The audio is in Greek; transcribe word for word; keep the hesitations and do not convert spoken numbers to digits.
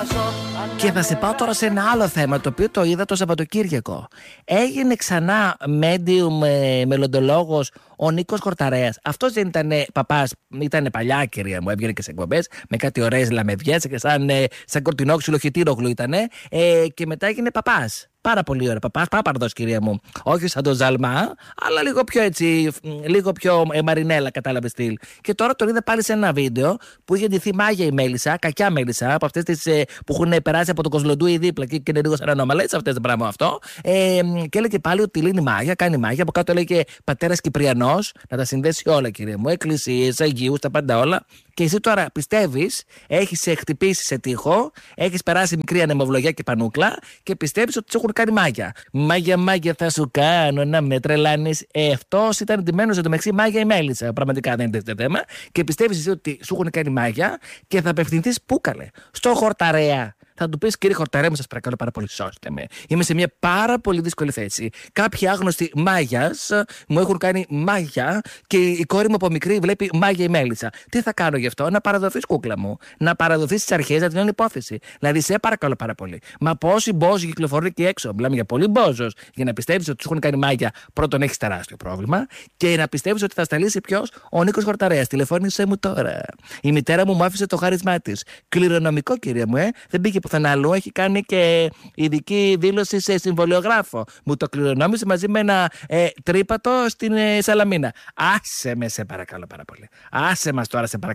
Και θα σε πάω τώρα σε ένα άλλο θέμα, το οποίο το είδα το Σαββατοκύριακο. Έγινε ξανά medium ε, μελλοντολόγος ο Νίκος Χορταρέας. Αυτός δεν ήταν παπάς, ήταν παλιά, κυρία μου, έβγαινε και σε εκπομπές με κάτι ωραίες λαμεδιές και σαν, ε, σαν κορτινόξυλο χιτήρογλου ήτανε, ε, και μετά έγινε παπάς. Πάρα πολύ ωραία. Παπάς πάπαρδος, κυρία μου. Όχι σαν το Ζαλμά, αλλά λίγο πιο έτσι, λίγο πιο ε, Μαρινέλα, κατάλαβε στυλ. Και τώρα τον είδα πάλι σε ένα βίντεο που είχε ντυθεί μάγια η Μέλισσα, κακιά Μέλισσα, από αυτές τις ε, που έχουν περάσει από το Κοσλοντούι δίπλα και, και είναι λίγο σαν ανώμαλες, αυτές το πράγμα αυτό. Ε, και έλεγε πάλι ότι λύνει μάγια, κάνει μάγια. Από κάτω έλεγε πατέρας Κυπριανός, να τα συνδέσει όλα, κυρία μου. Εκκλησίες, Αγίους, τα πάντα όλα. Και εσύ τώρα πιστεύεις, έχεις χτυπήσει σε τοίχο, έχεις περάσει μικρή ανεμοβλογιά και πανούκλα και πιστεύεις ότι σου έχουν κάνει μάγια. Μάγια, μάγια θα σου κάνω να με τρελάνεις. Ε, αυτός ήταν εντυμένος εντωμεταξύ μάγια η Μέλισσα. Πραγματικά δεν είναι τέτοιο θέμα. Και πιστεύεις εσύ ότι σου έχουν κάνει μάγια και θα απευθυνθείς πού, καλέ? Στο Χορταρέα. Θα του πεις, κύριε Χορταρέα μου, σας παρακαλώ πάρα πολύ, σώστε με. Είμαι σε μια πάρα πολύ δύσκολη θέση. Κάποιοι άγνωστοι μάγιας μου έχουν κάνει μάγια και η κόρη μου από μικρή βλέπει μάγια η Μέλισσα. Τι θα κάνω γι' αυτό? Να παραδοθείς, κούκλα μου. Να παραδοθείς στις αρχές, να την όλη υπόθεση. Δηλαδή, σε παρακαλώ πάρα πολύ. Μα πόσοι μπόζοι κυκλοφορούν εκεί έξω? Μιλάμε για πολύ μπόζος. Για να πιστεύεις ότι σου έχουν κάνει μάγια, πρώτον έχεις τεράστιο πρόβλημα. Και να πιστεύεις ότι θα στα λύσει ποιος? Ο Νίκος Χορταρέας. Τηλεφώνησέ μου τώρα. Η μητέρα μου μου άφησε το χάρισμά της. Κληρονομικό, κυρία μου, ε. Δεν πήγε πουθενά αλλού. Έχει κάνει και ειδική δήλωση σε συμβολιογράφο. Μου το κληρονόμησε μαζί με ένα ε, τρύπατο στην ε, Σαλαμίνα. Άσε με, σε παρακαλώ πάρα πολύ. Άσε μας τώρα, σε παρακαλώ.